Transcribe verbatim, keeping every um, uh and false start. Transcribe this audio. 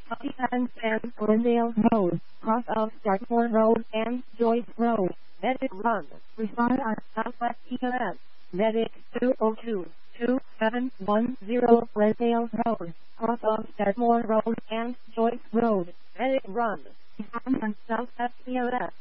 Copy and San Glendale Road, cross of Dartmoor Road and Joyce Road. Medic run. Respond on Southwest E M S. Medic two oh two, two seven one zero Glendale Road, cross of Dartmoor Road and Joyce Road. Medic run. Respond on Southwest E M S.